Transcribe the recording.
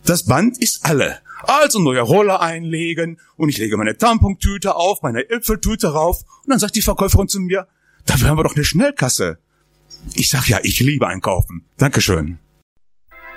Das Band ist alle. Also neue Roller einlegen und ich lege meine Tampontüte auf, meine Äpfeltüte rauf und dann sagt die Verkäuferin zu mir, dafür haben wir doch eine Schnellkasse. Ich sag ja, ich liebe einkaufen. Dankeschön.